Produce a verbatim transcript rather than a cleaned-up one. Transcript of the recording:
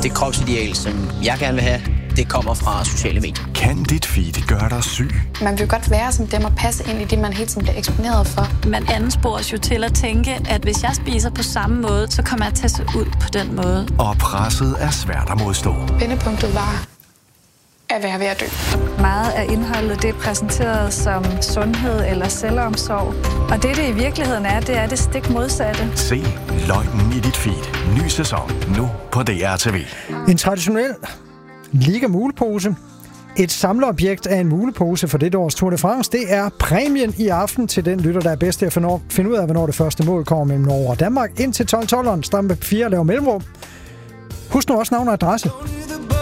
det kropsideal, som jeg gerne vil have, det kommer fra sociale medier. Kan dit feed gøre dig syg? Man vil godt være som dem og passe ind i det, man hele tiden bliver eksponeret for. Man anspores jo til at tænke, at hvis jeg spiser på samme måde, så kommer jeg til at se ud på den måde. Og presset er svært at modstå. Vendepunktet var at være ved at dø. Meget af indholdet det er præsenteret som sundhed eller selvomsorg. Og det, det i virkeligheden er, det er det stik modsatte. Se løgnen i dit feed. Ny sæson nu på D R T V. En traditionel Liga mulepose. Et samleobjekt af en mulepose for dette års Tour de France, det er præmien i aften til den lytter, der er bedst til at finde ud af, hvornår det første mål kommer mellem Norge og Danmark. Indtil tolv tolv, stampe fire og laver mellemrum. Husk nu også navn og adresse.